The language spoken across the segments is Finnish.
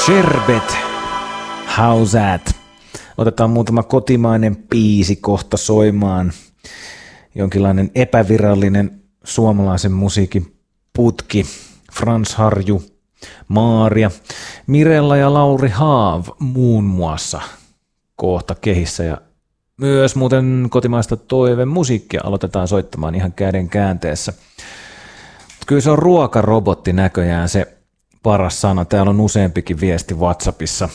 Sherbet, how's that? Otetaan muutama kotimainen biisi kohta soimaan. Jonkinlainen epävirallinen suomalaisen musiikin putki. Frans Harju, Maaria, Mirella ja Lauri Haav muun muassa kohta kehissä. Ja myös muuten kotimaista toivemusiikkia aloitetaan soittamaan ihan käden käänteessä. Kyllä se on ruokarobotti näköjään se paras sana. Täällä on useampikin viesti WhatsAppissa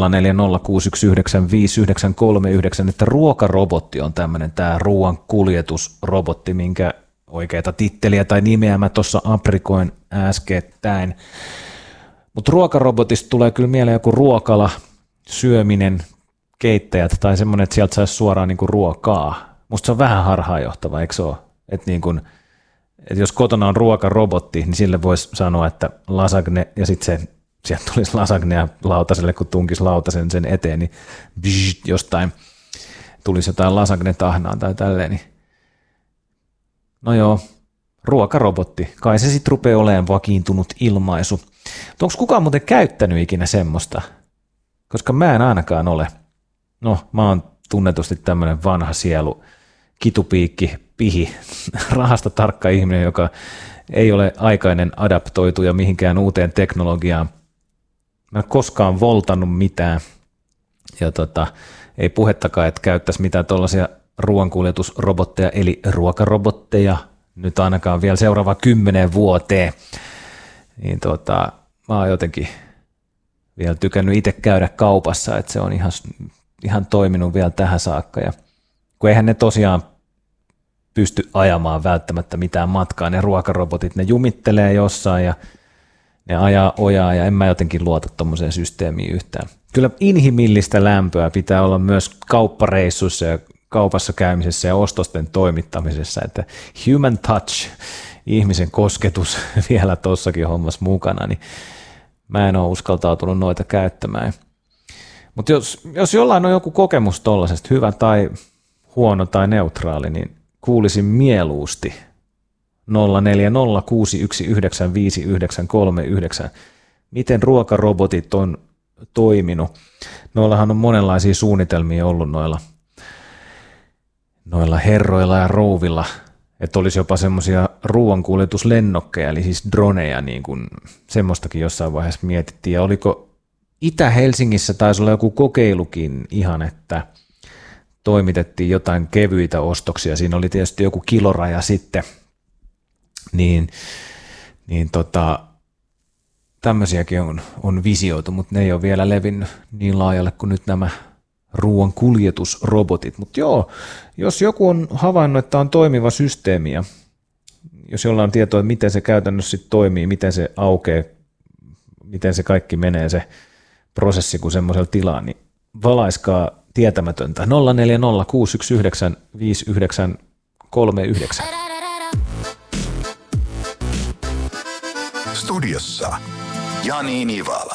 0406195939, että ruokarobotti on tämmöinen tämä ruoan kuljetusrobotti, minkä oikeita titteliä tai nimeä mä tuossa aprikoin äskettäin. Mutta ruokarobotista tulee kyllä mieleen joku ruokala, syöminen, keittäjät tai semmoinen, että sieltä saisi suoraan niinku ruokaa. Musta se on vähän harhaanjohtava, eikö se ole? Että niinku, et jos kotona on ruokarobotti, niin sille voisi sanoa, että lasagne, ja sitten sieltä tulisi lasagnea lautaselle, kun tunkisi lautasen sen eteen, niin jostain tulisi jotain lasagne-tahnaa tai tälleen. Niin. No joo, ruokarobotti, kai se sitten rupeaa olemaan vakiintunut ilmaisu. Onko kukaan muuten käyttänyt ikinä semmoista? Koska mä en ainakaan ole. No, mä oon tunnetusti tämmöinen vanha sielu, kitupiikki, pihi, rahasta tarkka ihminen, joka ei ole aikainen adaptoituja mihinkään uuteen teknologiaan. Mä en koskaan voltannut mitään ja ei puhettakaan, että käyttäisi mitään tuollaisia ruoankuljetusrobotteja eli ruokarobotteja nyt ainakaan vielä seuraava 10 vuoteen. Niin mä oon jotenkin vielä tykännyt itse käydä kaupassa, että se on ihan toiminut vielä tähän saakka. Ja kun eihän ne tosiaan pysty ajamaan välttämättä mitään matkaa, ne ruokarobotit, ne jumittelee jossain ja ne ajaa ojaa ja en mä jotenkin luota tommoseen systeemiin yhtään. Kyllä inhimillistä lämpöä pitää olla myös kauppareissuissa ja kaupassa käymisessä ja ostosten toimittamisessa, että human touch, ihmisen kosketus vielä tossakin hommassa mukana, niin mä en ole uskaltautunut noita käyttämään. Mutta jos jollain on joku kokemus tollasesta, hyvä tai huono tai neutraali, niin kuulisin mieluusti 0406195939, miten ruokarobotit on toiminut. Noillahan on monenlaisia suunnitelmia ollut noilla herroilla ja rouvilla, että olisi jopa semmoisia ruoankuljetuslennokkeja, eli siis droneja, niin kuin semmoistakin jossain vaiheessa mietittiin. Ja oliko Itä-Helsingissä taisi olla joku kokeilukin ihan, että toimitettiin jotain kevyitä ostoksia, siinä oli tietysti joku kiloraja sitten, niin tämmöisiäkin on visioitu, mutta ne ei ole vielä levinnyt niin laajalle kuin nyt nämä ruoan kuljetusrobotit. Mutta joo, jos joku on havainnut, että on toimiva systeemi ja jos jollain on tietoa, että miten se käytännössä sit toimii, miten se aukeaa, miten se kaikki menee se prosessi kuin semmoisella tilaa, niin valaiskaa tietämätöntä 0406195939. Studiossa Jani Nivala.